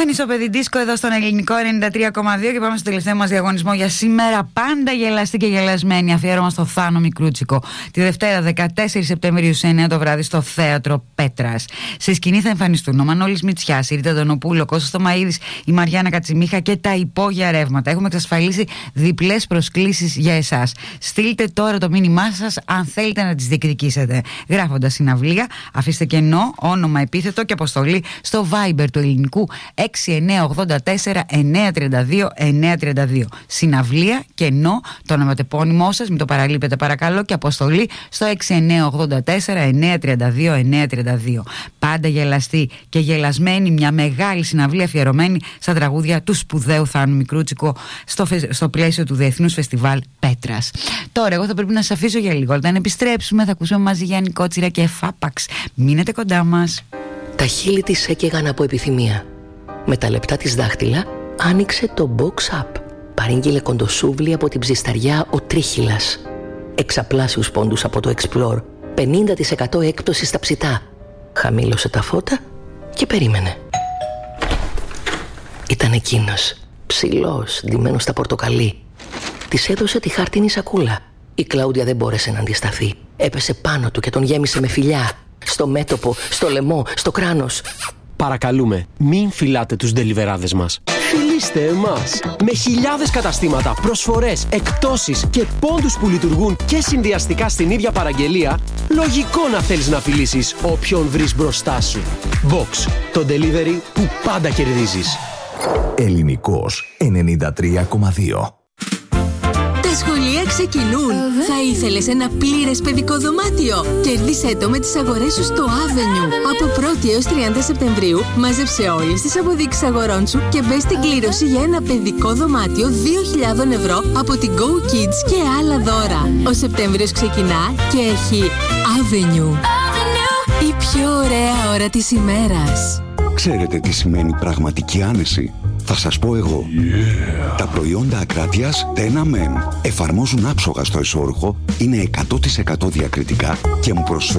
Άνισο παιδί δίσκο εδώ στον ελληνικό 93,2 και πάμε στο τελευταίο μας διαγωνισμό για σήμερα. Πάντα γελαστή και γελασμένη. Αφιέρωμα στο Θάνο Μικρούτσικο. Τη Δευτέρα 14 Σεπτεμβρίου σε 9 το βράδυ στο Θέατρο Πέτρας. Σε σκηνή θα εμφανιστούν ο Μανώλης Μητσιάς, η Ρίτα Δονοπούλου, ο Κώστας Τομαΐδης, η Μαριάννα Κατσιμίχα και τα υπόγεια ρεύματα. Έχουμε εξασφαλίσει διπλές προσκλήσεις για εσάς. Στείλτε τώρα το μήνυμά σας αν θέλετε να τις διεκδικήσετε. Γράφοντας συναυλία, αφήστε κενό, όνομα, επίθετο και αποστολή στο Viber του ελληνικού 6984 932 932. Συναυλία, κενό, το ονοματεπώνυμό σας, μην το παραλείπετε παρακαλώ, και αποστολή στο 6984 932 932. Πάντα γελαστή και γελασμένη, μια μεγάλη συναυλία αφιερωμένη στα τραγούδια του σπουδαίου Θάνου Μικρούτσικο στο πλαίσιο του Διεθνούς Φεστιβάλ Πέτρας. Τώρα εγώ θα πρέπει να σας αφήσω για λίγο. Όταν επιστρέψουμε θα ακούσουμε μαζί Γιάννη Κότσιρα και Φάπαξ. Μείνετε κοντά μας. Τα χείλη της έκαιγαν από επιθυμία. Με τα λεπτά της δάχτυλα άνοιξε το Box Up. Παρήγγειλε κοντοσούβλι από την ψισταριά ο Τρίχυλας. Εξαπλάσιους πόντους από το Explore. 50% έκπτωση στα ψητά. Χαμήλωσε τα φώτα και περίμενε. Ήταν εκείνος, ψηλός, ντυμένος στα πορτοκαλί. Της έδωσε τη χάρτινη σακούλα. Η Κλάουδια δεν μπόρεσε να αντισταθεί. Έπεσε πάνω του και τον γέμισε με φιλιά. Στο μέτωπο, στο λαιμό, στο κράνος. Παρακαλούμε, μην φυλάτε τους ντελιβεράδες μας. Φιλήστε εμάς. Με χιλιάδες καταστήματα, προσφορές, εκπτώσεις και πόντους που λειτουργούν και συνδυαστικά στην ίδια παραγγελία, λογικό να θέλεις να φιλήσεις όποιον βρεις μπροστά σου. Box, το delivery που πάντα κερδίζεις. Ελληνικός 93,2. Τα σχολεία ξεκινούν. Θα ήθελες ένα πλήρες παιδικό δωμάτιο? Κέρδισέ το με τις αγορές σου στο Avenue. Από 1η έως 30 Σεπτεμβρίου μάζεψε όλες τις αποδείξεις αγορών σου και μπες στην κλήρωση για ένα παιδικό δωμάτιο 2.000 ευρώ από την Go Kids και άλλα δώρα. Ο Σεπτέμβριος ξεκινά και έχει Avenue. Η πιο ωραία ώρα της ημέρας. Ξέρετε τι σημαίνει πραγματική άνεση? Θα σας πω εγώ. Τα προϊόντα Ακράτειας Tena Men εφαρμόζουν άψογα στο εσώρουχο, είναι 100% διακριτικά και μου προσφέρουν